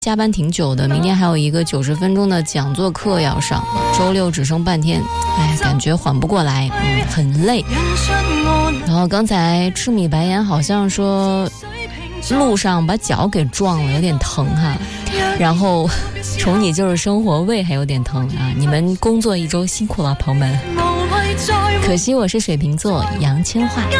加班挺久的，明天还有一个90分钟的讲座课要上，周六只剩半天，感觉缓不过来，很累。然后刚才吃米白盐好像说路上把脚给撞了，有点疼哈。然后宠你就是生活，胃还有点疼啊！你们工作一周辛苦了，朋友们。可惜我是水瓶座杨千嬅。